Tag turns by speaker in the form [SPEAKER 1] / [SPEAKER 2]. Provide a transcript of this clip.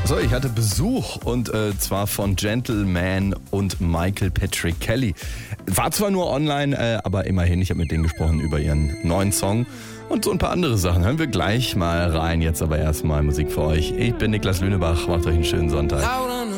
[SPEAKER 1] So, ich hatte Besuch und zwar von Gentleman und Michael Patrick Kelly. War zwar nur online, aber immerhin, ich habe mit denen gesprochen über ihren neuen Song und so ein paar andere Sachen. Hören wir gleich mal rein. Jetzt aber erstmal Musik für euch. Ich bin Niklas Lünebach, macht euch einen schönen Sonntag.